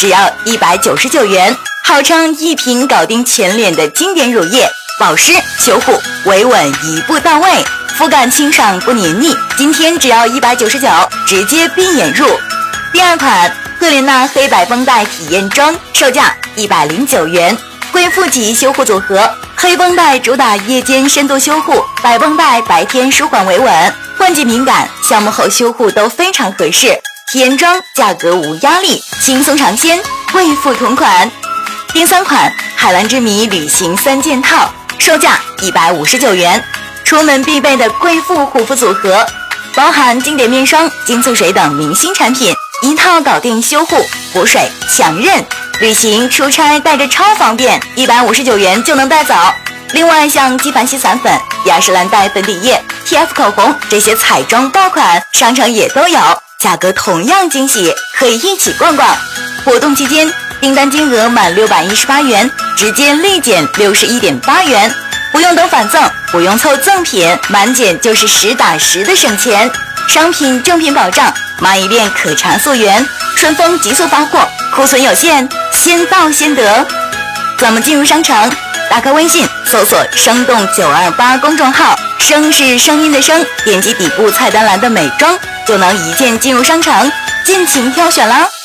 只要199元，号称一瓶搞定全脸的经典乳液，保湿修护维稳一步到位，肤感清爽不黏腻。今天只要199，直接闭眼入。第二款赫莲娜黑白绷带体验装，售价109元，贵妇级修护组合。黑绷带主打夜间深度修护，白绷带白天舒缓维稳，换季敏感、项目后修护都非常合适。体验装价格无压力，轻松尝鲜，贵妇同款。第三款海蓝之谜旅行3件套，售价159元，出门必备的贵妇护肤组合，包含经典面霜、精粹水等明星产品，一套搞定修护、补水、强韧。旅行出差带着超方便，159元就能带走。另外像纪梵希散粉、雅诗兰黛粉底液、TF 口红这些彩妆爆款，商城也都有，价格同样惊喜，可以一起逛逛。活动期间订单金额满618元，直接立减61.8元，不用等返赠，不用凑赠品，满减就是实打实的省钱。商品正品保障，买一遍可查溯源，顺丰急速发货，库存有限，先到先得。怎么进入商城？打开微信搜索生动928公众号，声是声音的声，点击底部菜单栏的美妆，就能一键进入商城，尽情挑选啦。